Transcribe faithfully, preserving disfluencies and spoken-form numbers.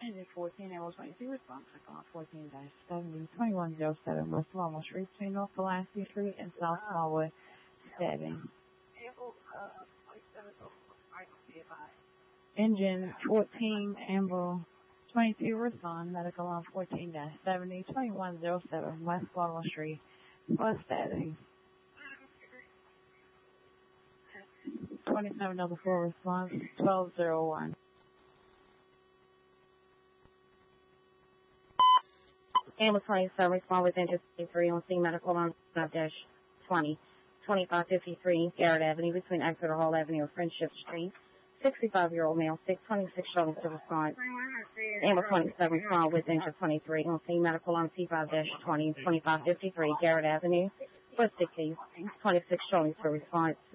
Engine fourteen, Amber twenty-two, response to call fourteen dash seventy, twenty-one oh seven West Walmart Street, between North Pulaski Street and South Smallwood, stabbing. Engine fourteen, Amber twenty-two, respond, medical on fourteen dash seventy, twenty-one oh seven West Walmart Street, for stabbing. twenty-seven oh four, response, twelve oh one. Amber twenty-seven, respond with engine fifty-three on scene, medical on five dash twenty, twenty-five fifty-three Garrett Avenue, between Exeter Hall Avenue and Friendship Street. sixty-five-year-old male, six twenty-six showing to response. Amber twenty-seven, respond with engine twenty-three on scene, medical on C five dash twenty, twenty-five fifty-three Garrett Avenue, for sixty, twenty-six showing to response.